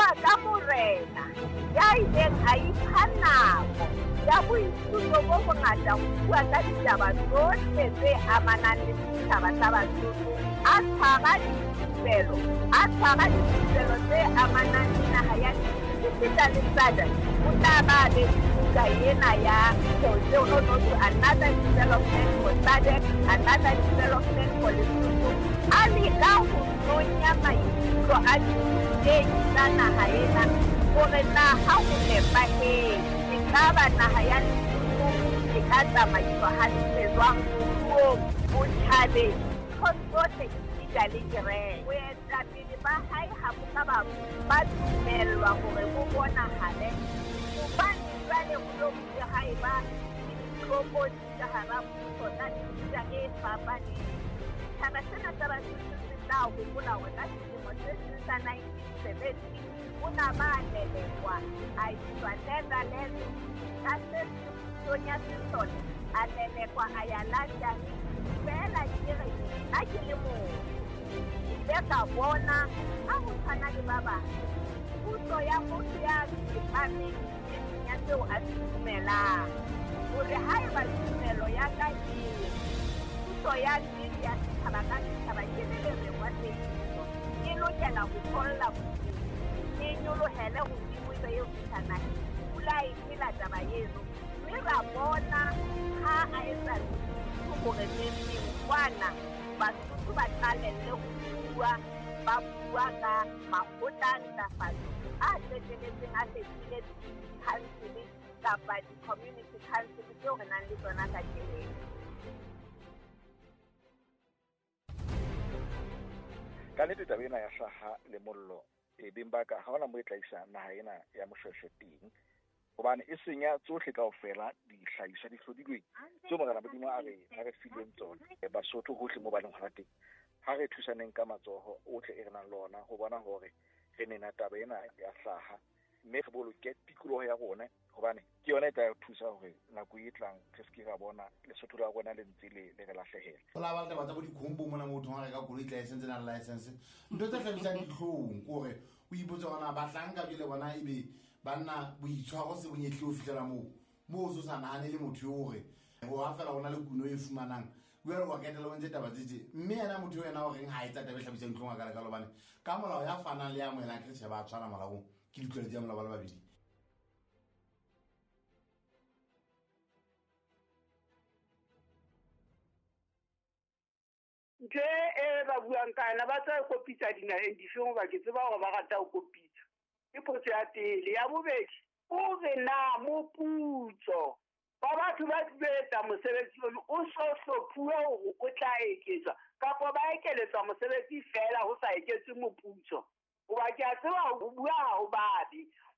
ka morena ya ileng a ipha nako ya boithuto bo bongata ho bua ka ditaba tsohle tse amanang le setjhaba sa Basotho, a tshwara dithupelo tse amanang le naha ya Sipita le SADC, o tla ba le buka ena ya Another Development for SADC, Another Development for Lesotho, a leka ho nonya maikutlo a ditsebi tsa naha ena hore na ha ho nepahetse ekaba naha ya Lesotho e ka tsamaiswa hantle jwang moruong, botjhabeng, tsohle esita le kereke. Boetapele ba hae ha bo ka ba dumellwa hore bo bonahale hobane jwale ho lo bile haeba ditlokodi ka hara puso tsa mefuta e fapaneng. Setjhaba sena sa Basotho se tla hopola hore ka selemo se seng sa 1970 ona ba lelekwa a iswa Netherlands ka se Sonia Sisson a lelekwa a ya London fela kere a ke le moo ile ka bona ha ho tshwana le ba bang puso ya motho ya tsepameng ya tseo a se dumelang hore haeba tumelo ya ka puso ya nnete ya setjhaba ka setjhaba ke lelekwa tsebiso e lokela ho tholla e nyolohele hodimo ebe eo setjhanang pula e phela taba eno mme ra bona ha a etsa hore neng kwana Basotho ba qalelle ho ba bua ka makgotla a ntlafatso a qeteletseng a fetile council kapa di-community council tseo re nang le tsona ka keleng. Ka nnete taba ena ya hlaha le mollo beng ba ka ha hona moo e tla isa naha ena ya Moshweshwe teng hobane e senya tsohle kaofela dihlahiswa di hlodilweng tseo Morena Modimo a re fileng tsona Basotho hohle moo ba leng hona teng. Ha re thusaneng ka matsoho ohle e re nang le ona ho bona hore re nena taba ena ya hlaha mme re boloke tikoloho ya rona hobane ke yona e tla thusa hore nako e tlang re se ke ra bona Lesotho la rona le ntse le re lahlehela. Ho la ba le batla bo dikhombo mona motho ha re ka koloi license na license ntho tse hlabisang dihlong kore o ipotsa hona ba hlanka bile bona ebe banna boitshwaro se bonyehle ho fihlela moo o sa nahane le motho yo hore ho ha fela hona le kuno e fumanang buela wa ketela o ntse taba tse mme yena motho yo yena o reng ha etsa taba hlabisang dihlong ka ka lobane ka molao ya fanang le ya moela Kriste ba tshwana molaong ke ditlwaelo tsa molao ba le babedi. Ntho e ba buang ka yona ba tsa kopisa dinaheng difeng ba ke tseba hore ba rata ho kopisa ke potso ya pele. Ya bobedi o re na moputso ba batho ba etsa mosebetsi o so hlophuwe hore o tla eketswa kapa ba ekeletswa mosebetsi fela ho sa eketswe moputso hoba ke a tseba ho bua ha o babe